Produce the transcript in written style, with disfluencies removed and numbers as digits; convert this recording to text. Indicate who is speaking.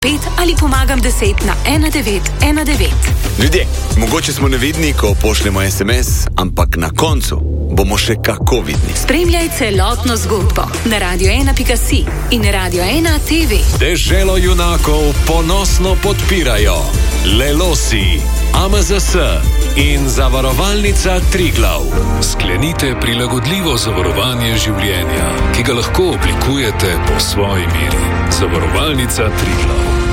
Speaker 1: 5 ali pomagam 10 na 1919.
Speaker 2: Ljudje, mogoče smo nevidni, ko pošljemo SMS, ampak na koncu bomo še kako vidni.
Speaker 1: Spremljaj celotno zgodbo na radio1.si in Radio 1 TV.
Speaker 3: Deželo junakov ponosno podpirajo Lelosi, AMZS in Zavarovalnica Triglav. Sklenite prilagodljivo zavarovanje življenja, ki ga lahko oblikujete po svoji meri. Zavarovalnica Triglav.